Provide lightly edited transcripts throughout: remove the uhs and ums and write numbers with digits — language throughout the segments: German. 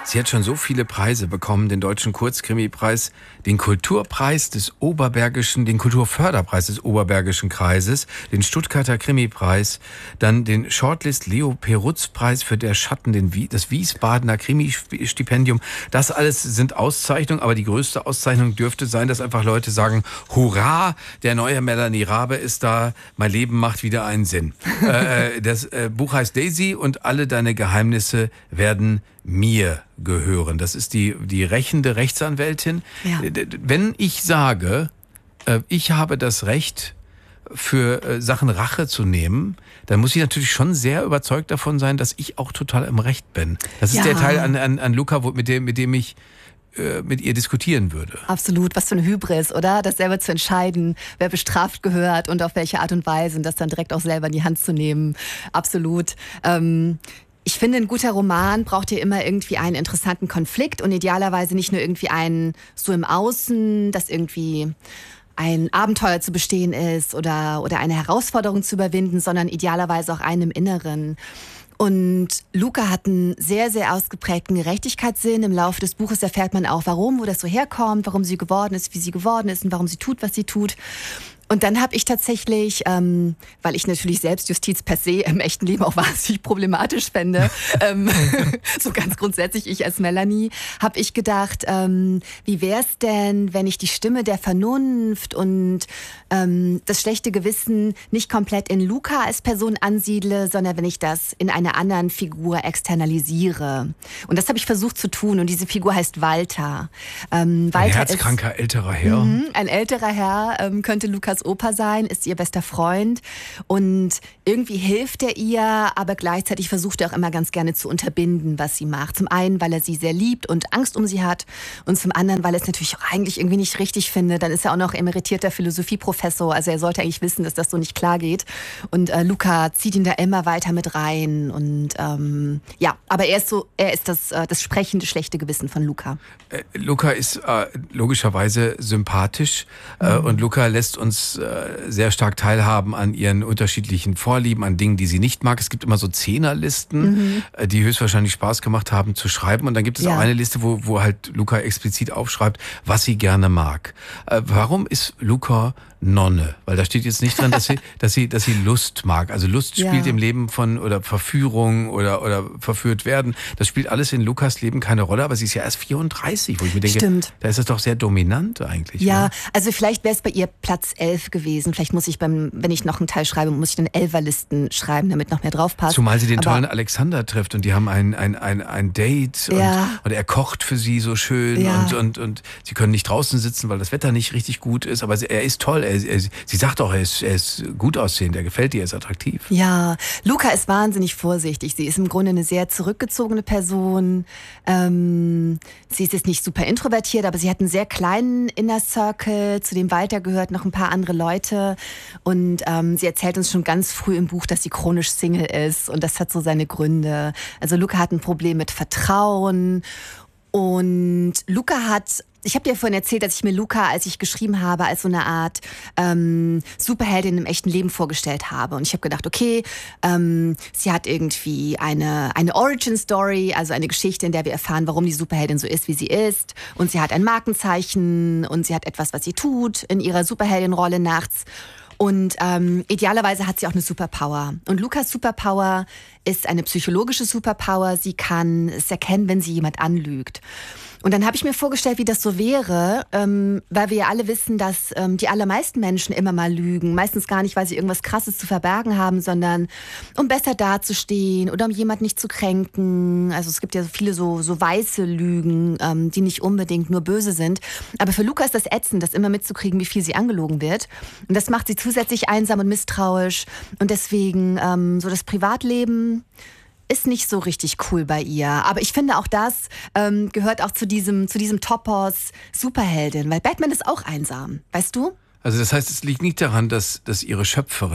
Sie hat schon so viele Preise bekommen, den Deutschen Kurzkrimipreis, den Kulturpreis des Oberbergischen, den Kulturförderpreis des Oberbergischen Kreises, den Stuttgarter Krimipreis, dann den Shortlist Leo Perutz-Preis für Der Schatten, das Wiesbadener Krimi-Stipendium. Das alles sind Auszeichnungen, aber die größte Auszeichnung dürfte sein, dass einfach Leute sagen, hurra, der neue Melanie Rabe ist da, mein Leben macht wieder einen Sinn. Das Buch heißt Daisy und alle deine Geheimnisse werden mir gehören. Das ist die rächende Rechtsanwältin. Ja. Wenn ich sage, ich habe das Recht, für Sachen Rache zu nehmen, dann muss ich natürlich schon sehr überzeugt davon sein, dass ich auch total im Recht bin. Das ist der Teil an Luca, mit dem ich mit ihr diskutieren würde. Absolut, was für eine Hybris, oder? Das selber zu entscheiden, wer bestraft gehört und auf welche Art und Weise und das dann direkt auch selber in die Hand zu nehmen. Absolut. Ich finde, ein guter Roman braucht ja immer irgendwie einen interessanten Konflikt und idealerweise nicht nur irgendwie einen so im Außen, dass irgendwie ein Abenteuer zu bestehen ist oder eine Herausforderung zu überwinden, sondern idealerweise auch einen im Inneren. Und Luca hat einen sehr, sehr ausgeprägten Gerechtigkeitssinn. Im Laufe des Buches erfährt man auch, wo das so herkommt, warum sie geworden ist, wie sie geworden ist und warum sie tut, was sie tut. Und dann habe ich tatsächlich, weil ich natürlich Selbstjustiz per se im echten Leben auch wahnsinnig problematisch fände, so ganz grundsätzlich ich als Melanie, habe ich gedacht, wie wär's denn, wenn ich die Stimme der Vernunft und das schlechte Gewissen nicht komplett in Luca als Person ansiedle, sondern wenn ich das in einer anderen Figur externalisiere. Und das habe ich versucht zu tun und diese Figur heißt Walter. Walter ein herzkranker älterer Herr. Ein älterer Herr könnte Lukas Opa sein, ist ihr bester Freund und irgendwie hilft er ihr, aber gleichzeitig versucht er auch immer ganz gerne zu unterbinden, was sie macht. Zum einen, weil er sie sehr liebt und Angst um sie hat und zum anderen, weil er es natürlich auch eigentlich irgendwie nicht richtig findet. Dann ist er auch noch emeritierter Philosophieprofessor, also er sollte eigentlich wissen, dass das so nicht klar geht und Luca zieht ihn da immer weiter mit rein und aber er ist das sprechende schlechte Gewissen von Luca. Luca ist logischerweise sympathisch und Luca lässt uns sehr stark teilhaben an ihren unterschiedlichen Vorlieben, an Dingen, die sie nicht mag. Es gibt immer so Zehnerlisten, die höchstwahrscheinlich Spaß gemacht haben zu schreiben. Und dann gibt es auch eine Liste, wo halt Luca explizit aufschreibt, was sie gerne mag. Warum ist Luca Nonne? Weil da steht jetzt nicht dran, dass sie Lust mag. Also Lust spielt im Leben oder Verführung oder verführt werden. Das spielt alles in Lukas Leben keine Rolle, aber sie ist ja erst 34, wo ich mir denke, Stimmt. Da ist das doch sehr dominant eigentlich. Ja, oder? Also vielleicht wäre es bei ihr Platz 11 gewesen. Vielleicht muss ich wenn ich noch einen Teil schreibe, muss ich dann 11er-Listen schreiben, damit noch mehr drauf passt. Zumal sie den tollen Alexander trifft und die haben ein Date und er kocht für sie so schön und sie können nicht draußen sitzen, weil das Wetter nicht richtig gut ist, aber er ist toll. Sie sagt auch, er ist gut aussehend, er gefällt ihr, er ist attraktiv. Ja, Luca ist wahnsinnig vorsichtig. Sie ist im Grunde eine sehr zurückgezogene Person. Sie ist jetzt nicht super introvertiert, aber sie hat einen sehr kleinen Inner Circle, zu dem Walter gehört noch ein paar andere Leute. Und sie erzählt uns schon ganz früh im Buch, dass sie chronisch Single ist. Und das hat so seine Gründe. Also Luca hat ein Problem mit Vertrauen. Und ich habe dir vorhin erzählt, dass ich mir Luca, als ich geschrieben habe, als so eine Art Superheldin im echten Leben vorgestellt habe. Und ich habe gedacht, okay, sie hat irgendwie eine Origin-Story, also eine Geschichte, in der wir erfahren, warum die Superheldin so ist, wie sie ist. Und sie hat ein Markenzeichen und sie hat etwas, was sie tut in ihrer Superheldin-Rolle nachts. Und idealerweise hat sie auch eine Superpower. Und Lukas Superpower ist eine psychologische Superpower. Sie kann es erkennen, wenn sie jemand anlügt. Und dann habe ich mir vorgestellt, wie das so wäre, weil wir ja alle wissen, dass die allermeisten Menschen immer mal lügen. Meistens gar nicht, weil sie irgendwas Krasses zu verbergen haben, sondern um besser dazustehen oder um jemand nicht zu kränken. Also es gibt ja so viele so weiße Lügen, die nicht unbedingt nur böse sind. Aber für Luca ist das ätzend, das immer mitzukriegen, wie viel sie angelogen wird. Und das macht sie zusätzlich einsam und misstrauisch. Und deswegen so das Privatleben ist nicht so richtig cool bei ihr. Aber ich finde auch das gehört auch zu diesem Topos Superheldin, weil Batman ist auch einsam, weißt du? Also das heißt, es liegt nicht daran, dass ihre Schöpferin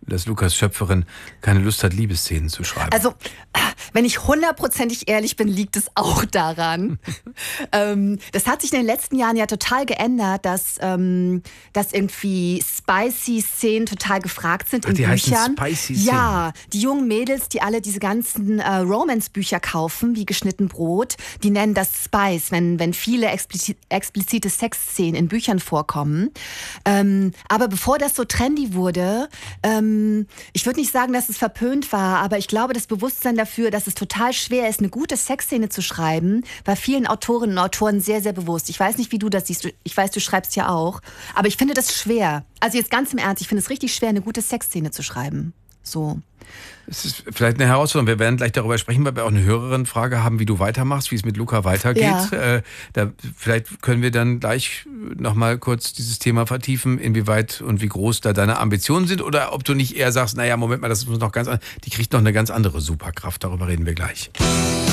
dass Lukas Schöpferin keine Lust hat, Liebesszenen zu schreiben? Also, wenn ich 100%ig ehrlich bin, liegt es auch daran. Das hat sich in den letzten Jahren ja total geändert, dass irgendwie spicy Szenen total gefragt sind in die Büchern. Heißen spicy Szenen. Ja, die jungen Mädels, die alle diese ganzen Romance-Bücher kaufen, wie geschnitten Brot, die nennen das Spice, wenn viele explizite Sexszenen in Büchern vorkommen. Aber bevor das so trendy wurde, ich würde nicht sagen, dass es verpönt war, aber ich glaube, das Bewusstsein dafür, dass es total schwer ist, eine gute Sexszene zu schreiben, war vielen Autorinnen und Autoren sehr, sehr bewusst. Ich weiß nicht, wie du das siehst. Ich weiß, du schreibst ja auch. Aber ich finde das schwer. Also jetzt ganz im Ernst, ich finde es richtig schwer, eine gute Sexszene zu schreiben. So. Es ist vielleicht eine Herausforderung. Wir werden gleich darüber sprechen, weil wir auch eine Hörerin-Frage haben, wie du weitermachst, wie es mit Luca weitergeht. Ja. Vielleicht können wir dann gleich nochmal kurz dieses Thema vertiefen, inwieweit und wie groß da deine Ambitionen sind oder ob du nicht eher sagst, naja, Moment mal, das muss noch die kriegt noch eine ganz andere Superkraft. Darüber reden wir gleich.